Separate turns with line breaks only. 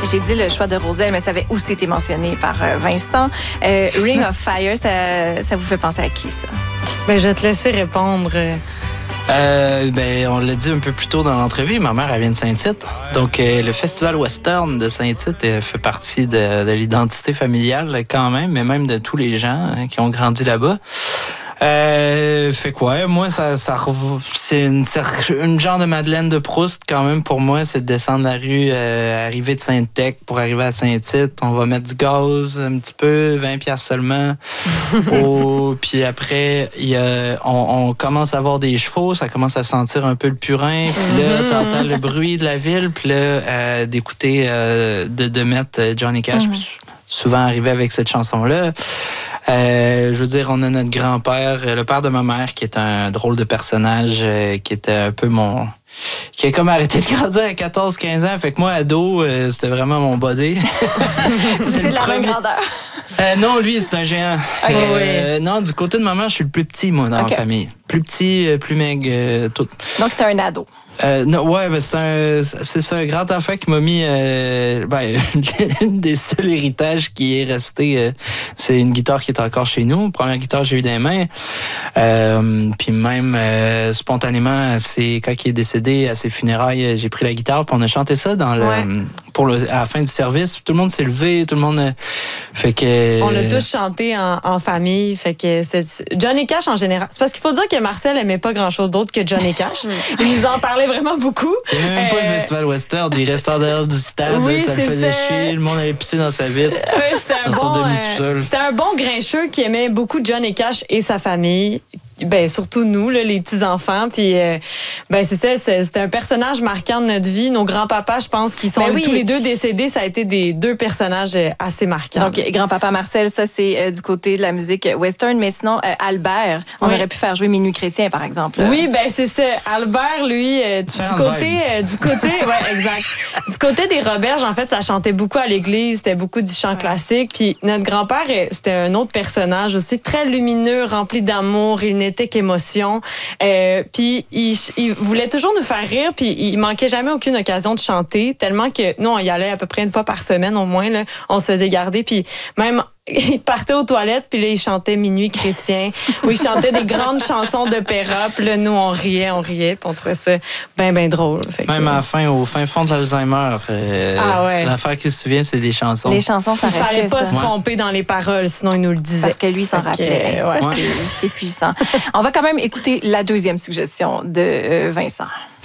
J'ai dit le choix de Roselle, mais ça avait aussi été mentionné par Vincent. Ring of Fire, ça vous fait penser à qui, ça?
Ben, je vais te laisser répondre.
On l'a dit un peu plus tôt dans l'entrevue, ma mère, elle vient de Saint-Tite. Donc, le Festival Western de Saint-Tite fait partie de l'identité familiale quand même, mais même de tous les gens qui ont grandi là-bas. Fait quoi? Moi, c'est une genre de Madeleine de Proust quand même pour moi, c'est de descendre la rue, arriver de Sainte-Tech pour arriver à Saint-Tite. On va mettre du gaz un petit peu, 20$ seulement. Puis après, on commence à voir des chevaux, ça commence à sentir un peu le purin. Puis là, t'entends le bruit de la ville, puis là, d'écouter, de mettre Johnny Cash. Souvent arrivé avec cette chanson-là. Je veux dire, on a notre grand-père, le père de ma mère, qui est un drôle de personnage, qui était un peu qui a comme arrêté de grandir à 14-15 ans. Fait que moi, ado, c'était vraiment mon body.
C'est de la même grandeur.
Non, lui, c'est un géant. Non, du côté de ma mère, je suis le plus petit, moi, dans la famille. Plus petit, plus maigre, tout.
Donc, c'était un ado.
Non, ouais, c'est ça, un grand enfant qui m'a mis une des seuls héritages qui est resté, c'est une guitare qui est encore chez nous. Première guitare que j'ai eu dans les mains. Puis même spontanément, quand il est décédé à ses funérailles, j'ai pris la guitare puis on a chanté ça à la fin du service. Tout le monde s'est levé, tout le monde fait que
on l'a tous chanté en famille. Fait que Johnny Cash en général. C'est parce qu'il faut dire que Marcel aimait pas grand-chose d'autre que Johnny Cash. Il nous en parlait vraiment beaucoup.
Il n'y avait même pas le Festival Western, il restait en dehors du stade,
oui,
ça le faisait chier, le monde avait pissé dans sa vitre.
Oui, c'était un bon grincheux qui aimait beaucoup Johnny Cash et sa famille. Ben surtout nous, là, les petits-enfants. Puis, c'est ça, c'est un personnage marquant de notre vie. Nos grands-papas, je pense, qui sont tous les deux décédés, ça a été des deux personnages assez marquants.
Donc, grand-papa Marcel, ça, c'est du côté de la musique western. Mais sinon, Albert, on aurait pu faire jouer Minuit chrétien, par exemple.
Oui, ben c'est ça. Albert, lui, du côté, ouais, exact. Du côté des Roberges, en fait, ça chantait beaucoup à l'église. C'était beaucoup du chant classique. Puis, notre grand-père, c'était un autre personnage aussi, très lumineux, rempli d'amour. Il n'était qu'émotion. Puis il voulait toujours nous faire rire, puis il manquait jamais aucune occasion de chanter, tellement que nous, on y allait à peu près une fois par semaine au moins, là, on se faisait garder, puis même il partait aux toilettes, puis là, il chantait Minuit chrétien, où il chantait des grandes chansons d'opéra, puis là, nous, on riait, puis on trouvait ça bien drôle.
Même à la fin, au fin fond de l'Alzheimer, l'affaire qui se souvient, c'est des chansons.
Les chansons, ça restait.
Il fallait pas se tromper dans les paroles, sinon il nous le disait.
Parce que lui, il s'en rappelait. Ça, c'est puissant. On va quand même écouter la deuxième suggestion de Vincent.